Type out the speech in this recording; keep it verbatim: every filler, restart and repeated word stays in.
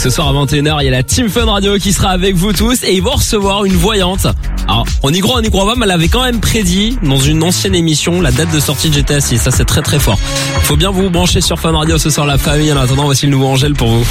Ce soir à vingt et une heures, il y a la Team Fun Radio qui sera avec vous tous et ils vont recevoir une voyante. Alors, on y croit, on y croit pas, mais elle avait quand même prédit dans une ancienne émission la date de sortie de G T A six. Ça, c'est très très fort. Faut bien vous brancher sur Fun Radio ce soir, la famille. En attendant, voici le nouveau Angèle pour vous.